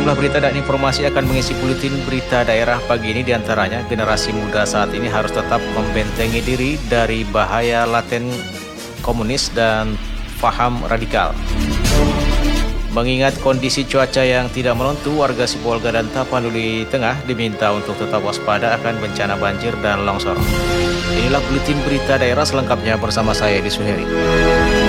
sejumlah berita dan informasi akan mengisi buletin berita daerah pagi ini. Diantaranya, generasi muda saat ini harus tetap membentengi diri dari bahaya laten komunis dan paham radikal. Mengingat kondisi cuaca yang tidak menentu, warga Sibolga dan Tapanuli Tengah diminta untuk tetap waspada akan bencana banjir dan longsor. Inilah buletin berita daerah selengkapnya bersama saya, Edi Suheri.